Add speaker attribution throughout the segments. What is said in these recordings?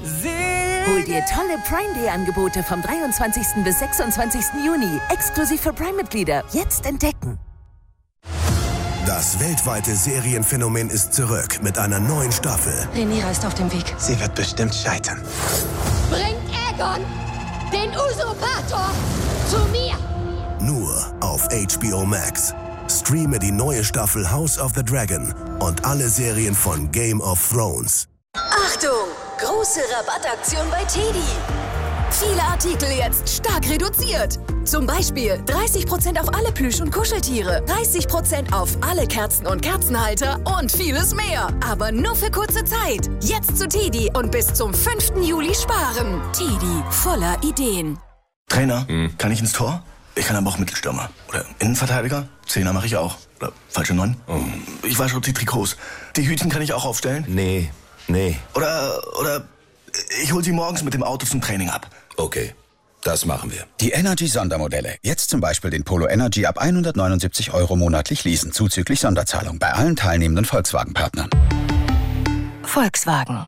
Speaker 1: Hol dir tolle Prime Day Angebote vom 23. bis 26. Juni. Exklusiv für Prime-Mitglieder. Jetzt entdecken.
Speaker 2: Das weltweite Serienphänomen ist zurück mit einer neuen Staffel.
Speaker 3: Rhaenyra ist auf dem Weg.
Speaker 4: Sie wird bestimmt scheitern.
Speaker 5: Bringt Aegon, den Usurpator, zu mir!
Speaker 2: Nur auf HBO Max. Streame die neue Staffel House of the Dragon und alle Serien von Game of Thrones.
Speaker 1: Achtung! Große Rabattaktion bei TEDi. Viele Artikel jetzt stark reduziert. Zum Beispiel 30% auf alle Plüsch- und Kuscheltiere, 30% auf alle Kerzen und Kerzenhalter und vieles mehr. Aber nur für kurze Zeit. Jetzt zu TEDi und bis zum 5. Juli sparen. TEDi, voller Ideen.
Speaker 6: Trainer, kann ich ins Tor? Ich kann aber auch Mittelstürmer. Oder Innenverteidiger? Zehner mache ich auch. Oder falsche 9. Ich wasche auch die Trikots. Die Hütchen kann ich auch aufstellen?
Speaker 7: Nee.
Speaker 6: Oder ich hol sie morgens mit dem Auto zum Training ab.
Speaker 7: Okay, das machen wir.
Speaker 8: Die Energy-Sondermodelle. Jetzt zum Beispiel den Polo Energy ab 179 € monatlich leasen, zuzüglich Sonderzahlung bei allen teilnehmenden Volkswagen-Partnern.
Speaker 1: Volkswagen.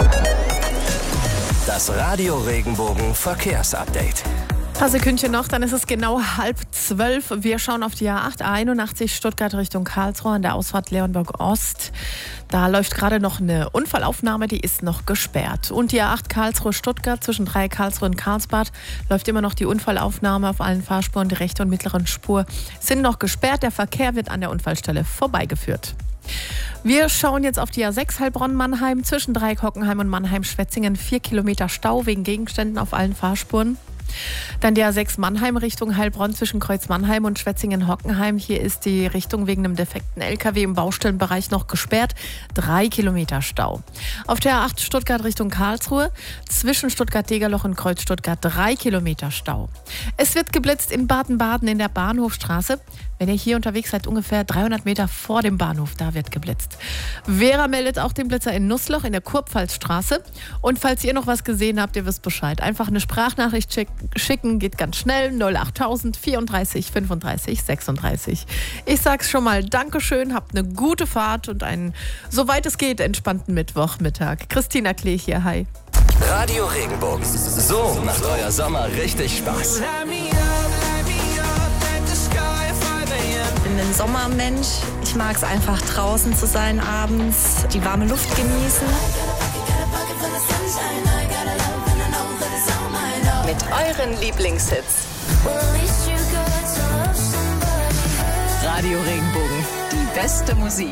Speaker 7: Das Radio Regenbogen Verkehrsupdate.
Speaker 9: Ein paar Sekündchen noch, dann ist es genau 11:30. Wir schauen auf die A8, A81 Stuttgart Richtung Karlsruhe an der Ausfahrt Leonberg Ost. Da läuft gerade noch eine Unfallaufnahme, die ist noch gesperrt. Und die A8 Karlsruhe Stuttgart zwischen Dreieck Karlsruhe und Karlsbad läuft immer noch die Unfallaufnahme auf allen Fahrspuren. Die rechte und mittleren Spur sind noch gesperrt. Der Verkehr wird an der Unfallstelle vorbeigeführt. Wir schauen jetzt auf die A6 Heilbronn-Mannheim zwischen Dreieck Hockenheim und Mannheim-Schwetzingen. 4 Kilometer Stau wegen Gegenständen auf allen Fahrspuren. Dann die A6 Mannheim Richtung Heilbronn zwischen Kreuz Mannheim und Schwetzingen-Hockenheim. Hier ist die Richtung wegen einem defekten LKW im Baustellenbereich noch gesperrt. 3 Kilometer Stau. Auf der A8 Stuttgart Richtung Karlsruhe zwischen Stuttgart-Degerloch und Kreuz Stuttgart 3 Kilometer Stau. Es wird geblitzt in Baden-Baden in der Bahnhofstraße. Wenn ihr hier unterwegs seid, ungefähr 300 Meter vor dem Bahnhof, da wird geblitzt. Vera meldet auch den Blitzer in Nussloch in der Kurpfalzstraße. Und falls ihr noch was gesehen habt, ihr wisst Bescheid. Einfach eine Sprachnachricht schicken, geht ganz schnell. 08000 34 35 36. Ich sag's schon mal, Dankeschön, habt eine gute Fahrt und einen, soweit es geht, entspannten Mittwochmittag. Christina Klee hier, hi.
Speaker 7: Radio Regenbogen. So macht euer Sommer richtig Spaß.
Speaker 3: Ich bin ein Sommermensch. Ich mag es einfach draußen zu sein abends, die warme Luft genießen.
Speaker 1: Mit euren Lieblingshits. Radio Regenbogen, die beste Musik.